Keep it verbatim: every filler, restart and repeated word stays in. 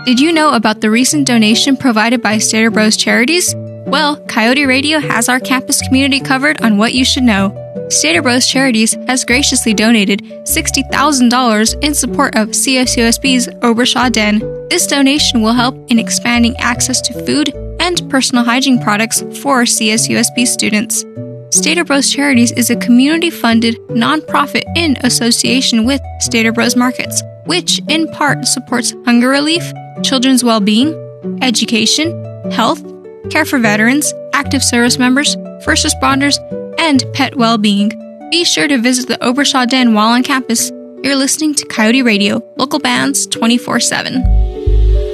Did you know about the recent donation provided by Stater Bros Charities? Well, Coyote Radio has our campus community covered on what you should know. Stater Bros Charities has graciously donated sixty thousand dollars in support of C S U S B's Obershaw Den. This donation will help in expanding access to food and personal hygiene products for C S U S B students. Stater Bros Charities is a community-funded nonprofit in association with Stater Bros Markets, which in part supports hunger relief, children's well-being, education, health, care for veterans, active service members, first responders, and pet well-being. Be sure to visit the Obershaw Den while on campus. You're listening to Coyote Radio, local bands twenty-four seven.